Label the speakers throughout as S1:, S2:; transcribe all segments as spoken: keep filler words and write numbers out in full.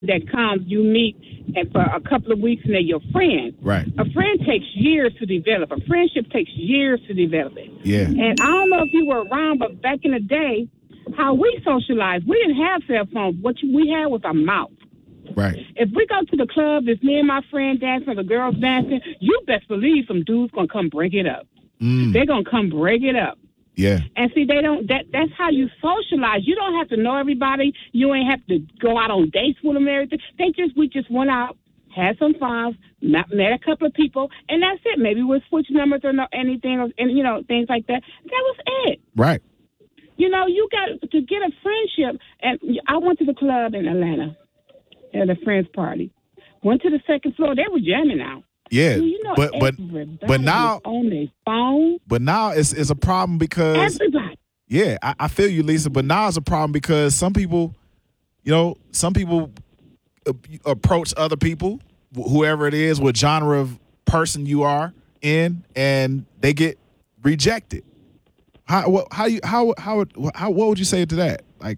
S1: that comes, you meet and for a couple of weeks and they're your friend.
S2: Right.
S1: A friend takes years to develop. A friendship takes years to develop it.
S2: Yeah.
S1: And I don't know if you were around, but back in the day, how we socialized, we didn't have cell phones. What we had was a mouth.
S2: Right.
S1: If we go to the club, it's me and my friend dancing, the girls dancing, you best believe some dudes going to come break it up.
S2: Mm.
S1: They're going to come break it up.
S2: Yeah.
S1: And see, they don't. That that's how you socialize. You don't have to know everybody. You ain't have to go out on dates with them and everything. They just we just went out, had some fun, met, met a couple of people, and that's it. Maybe we'll switch numbers or no, anything, or, and you know things like that. That was it.
S2: Right.
S1: You know, you got to get a friendship. And I went to the club in Atlanta at a friend's party. Went to the second floor. They were jamming out.
S2: Yeah,
S1: Dude, you know,
S2: but but but now
S1: on their phone.
S2: But now it's it's a problem because
S1: everybody.
S2: Yeah, I, I feel you, Lisa. But now it's a problem because some people, you know, some people approach other people, whoever it is, what genre of person you are in, and they get rejected. How what, how you how how how what would you say to that? Like,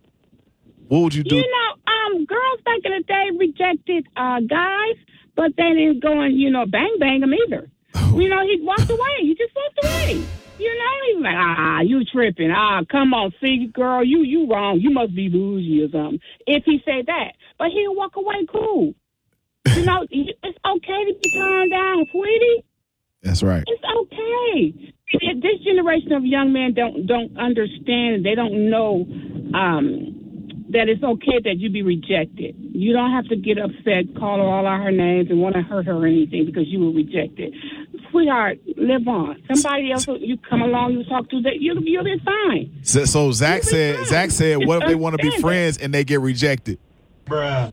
S2: what would you do?
S1: You know, um, girls back in the day rejected uh, guys. But they didn't go and, you know, bang bang him either. You know, he walked away. He just walked away. You know, he's like, ah, you tripping. Ah, come on, see, girl, you you wrong. You must be bougie or something. If he say that. But he'll walk away cool. You know, it's okay to be turned down, sweetie.
S2: That's right.
S1: It's okay. This generation of young men don't don't understand. They don't know um, that it's okay that you be rejected. You don't have to get upset, call her all out her names, and want to hurt her or anything because you were rejected. Sweetheart, live on. Somebody else, you come along, you talk to, that you'll, you'll be fine.
S2: So, so Zach
S1: you'll
S2: said, Zach said, what if they want to be friends and they get rejected?
S3: Bruh.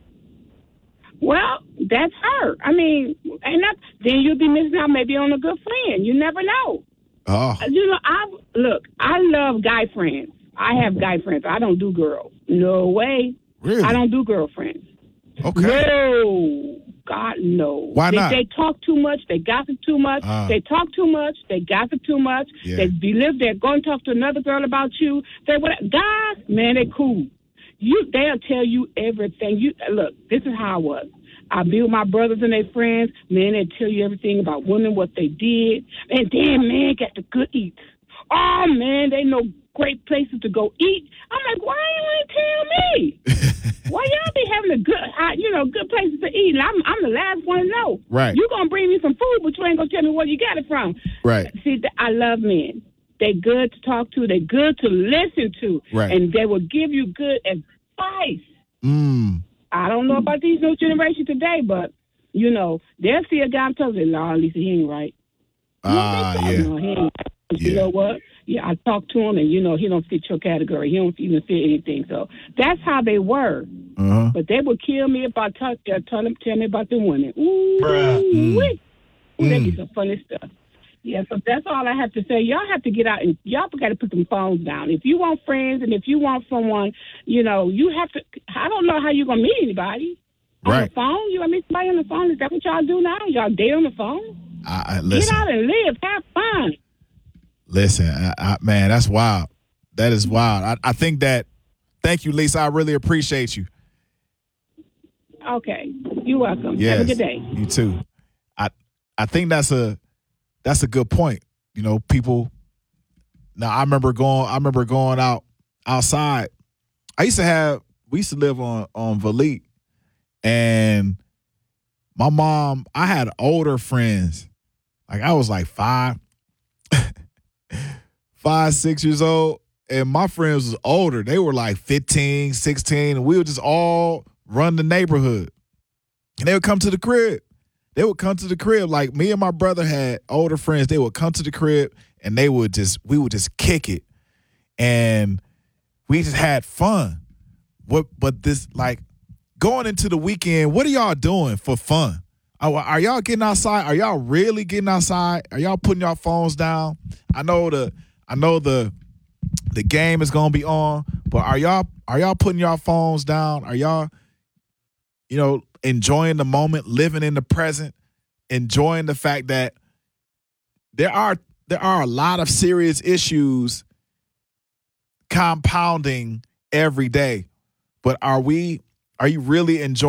S1: Well, that's her. I mean, and that, then you'll be missing out maybe on a good friend. You never know.
S2: Oh.
S1: You know, I look, I love guy friends. I have guy friends. I don't do girls. No way.
S2: Really?
S1: I don't do girlfriends.
S2: Okay.
S1: No. God, no.
S2: Why
S1: they,
S2: not?
S1: They talk too much. They gossip too much.
S2: Uh,
S1: they talk too much. They gossip too much.
S2: Yeah.
S1: They be live there. Go and talk to another girl about you. They what? Guys, man, they cool. You, they'll tell you everything. You look. This is how I was. I be with my brothers and their friends. Man, they tell you everything about women, what they did, and then man got the good eats. Oh man, they know great places to go eat. I'm like, why you ain't tell me? Why y'all be having a good, uh, you know, good places to eat? And I'm, I'm the last one to know.
S2: Right.
S1: You gonna bring me some food, but you ain't gonna tell me where you got it from.
S2: Right.
S1: See, I love men. They good to talk to. They good to listen to.
S2: Right.
S1: And they will give you good advice.
S2: Mm.
S1: I don't know about these new generation today, but you know, they'll see a guy and tell them, "Nah, Lisa, he ain't right."
S2: Ah, uh, yeah.
S1: No, he ain't right. You
S2: yeah.
S1: know what? Yeah, I talked to him, and you know he don't fit your category. He don't even fit anything. So that's how they were.
S2: Uh-huh.
S1: But they would kill me if I talk, uh, tell them, tell me about the women. Ooh,
S2: Mm.
S1: wee. Ooh, that'd
S2: Mm.
S1: be some funny stuff. Yeah, so that's all I have to say. Y'all have to get out and y'all got to put them phones down. If you want friends and if you want someone, you know, you have to. I don't know how you're gonna meet anybody on
S2: Right.
S1: the phone. You gonna meet somebody on the phone? Is that what y'all do now? Y'all date on the phone?
S2: I, I, listen,
S1: Get out and live. Have fun.
S2: listen, I, I, man, that's wild. That is wild. I, I think that. Thank you, Lisa. I really appreciate you.
S1: Okay, you're welcome.
S2: Yes,
S1: Have a good day.
S2: You too. I I think that's a that's a good point. You know, people. Now I remember going. I remember going out outside. I used to have. We used to live on on Valit, and my mom. I had older friends. Like I was like five, five, six years old, and my friends was older. They were like fifteen, sixteen, and we would just all run the neighborhood. And they would come to the crib. They would come to the crib. Like me and my brother had older friends. They would come to the crib and they would just, we would just kick it. And we just had fun. What, but this, like, going into the weekend, what are y'all doing for fun? Are, are y'all getting outside? Are y'all really getting outside? Are y'all putting your phones down? I know the, I know the, the game is gonna be on, but are y'all, are y'all putting your phones down? Are y'all, you know, enjoying the moment, living in the present, enjoying the fact that there are there are a lot of serious issues compounding every day. But are we are you really enjoying